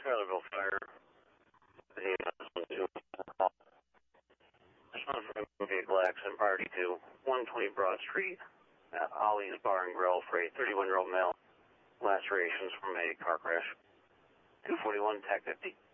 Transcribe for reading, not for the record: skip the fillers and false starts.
Schuylerville Fire. Vehicle accident priority to 120 Broad Street at Ollie's Bar and Grill for a 31-year-old male. Lacerations from a car crash. 241 TAC 50.